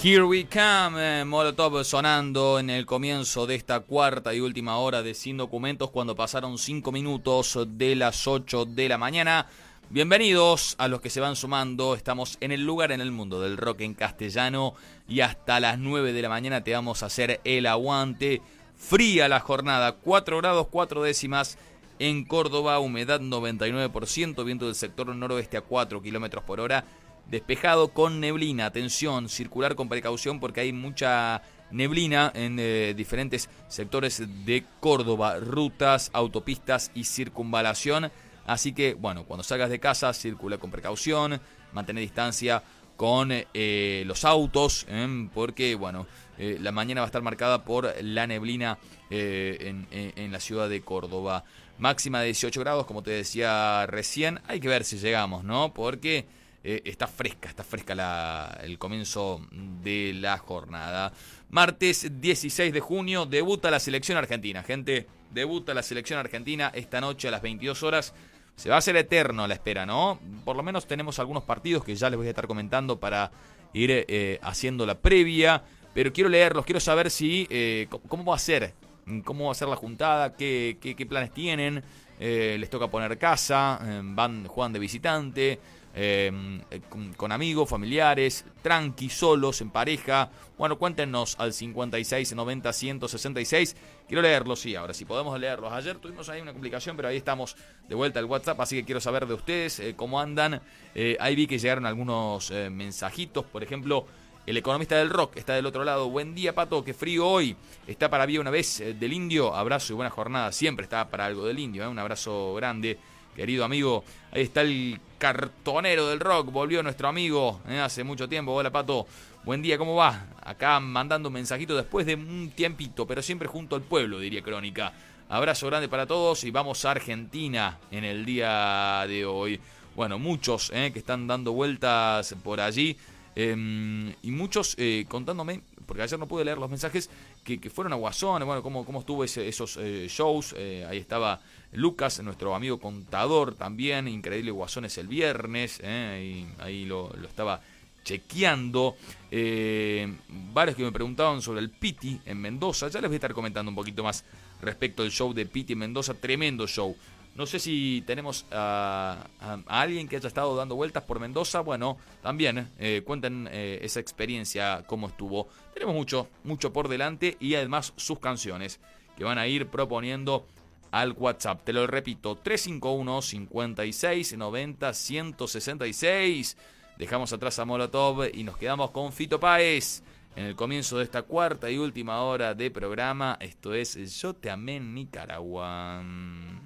Here we come, Molotov sonando en el comienzo de esta cuarta y última hora de Sin Documentos cuando pasaron 5 minutos de las 8 de la mañana. Bienvenidos a los que se van sumando, estamos en el lugar en el mundo del rock en castellano y hasta las 9 de la mañana te vamos a hacer el aguante. Fría la jornada, 4 grados 4 décimas en Córdoba, humedad 99%, viento del sector noroeste a 4 kilómetros por hora. Despejado con neblina, atención, circular con precaución porque hay mucha neblina en diferentes sectores de Córdoba, rutas, autopistas y circunvalación. Así que, bueno, cuando salgas de casa, circula con precaución, mantén distancia con los autos, porque, bueno, la mañana va a estar marcada por la neblina en la ciudad de Córdoba. Máxima de 18 grados, como te decía recién, hay que ver si llegamos, ¿no? Porque está fresca el comienzo de la jornada. Martes 16 de junio, debuta la selección argentina, gente. Debuta la selección argentina esta noche a las 22 horas. Se va a hacer eterno la espera, ¿no? Por lo menos tenemos algunos partidos que ya les voy a estar comentando para ir haciendo la previa. Pero quiero leerlos, quiero saber si cómo va a ser. Cómo va a ser la juntada, qué planes tienen. Les toca poner casa, juegan de visitante. Con amigos, familiares, tranqui, solos, en pareja. Bueno, cuéntenos al 56 90 166. Quiero leerlos, sí, ahora sí podemos leerlos. Ayer tuvimos ahí una complicación, pero ahí estamos de vuelta al WhatsApp, así que quiero saber de ustedes cómo andan. Ahí vi que llegaron algunos mensajitos, por ejemplo, el economista del rock está del otro lado. Buen día, Pato, qué frío hoy. Está para vía una vez del Indio. Abrazo y buena jornada. Siempre está para algo del Indio, un abrazo grande. Querido amigo, ahí está el cartonero del rock, volvió nuestro amigo hace mucho tiempo. Hola, Pato, buen día, ¿cómo va? Acá mandando un mensajito después de un tiempito, pero siempre junto al pueblo, diría Crónica. Abrazo grande para todos y vamos a Argentina en el día de hoy. Bueno, muchos que están dando vueltas por allí y muchos contándome, porque ayer no pude leer los mensajes, que fueron a Guasón, bueno, cómo estuvo esos shows. Ahí estaba Lucas, nuestro amigo contador también, increíble Guasones el viernes, y ahí lo estaba chequeando. Varios que me preguntaban sobre el Piti en Mendoza, ya les voy a estar comentando un poquito más respecto al show de Piti en Mendoza, tremendo show. No sé si tenemos a alguien que haya estado dando vueltas por Mendoza. Bueno, también cuenten esa experiencia, cómo estuvo. Tenemos mucho por delante y además sus canciones que van a ir proponiendo al WhatsApp. Te lo repito, 351 56 90 166. Dejamos atrás a Molotov y nos quedamos con Fito Páez en el comienzo de esta cuarta y última hora de programa. Esto es Yo te amé en Nicaragua.